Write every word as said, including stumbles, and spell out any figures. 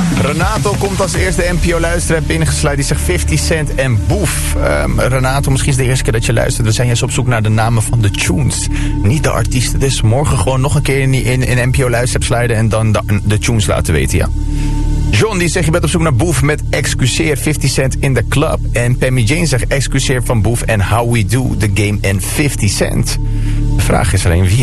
Renato komt als eerste N P O-luisteraar binnengesluit. Die zegt fifty Cent en Boef. Um, Renato, misschien is het de eerste keer dat je luistert. We zijn juist op zoek naar de namen van de tunes. Niet de artiesten. Dus morgen gewoon nog een keer in, in, in N P O-luisteraar sluiten. En dan de, de tunes laten weten, ja. John die zegt je bent op zoek naar Boef met Excuseer fifty Cent in the Club. En Pammy Jane zegt Excuseer van Boef en How We Do The Game en fifty Cent. De vraag is alleen wie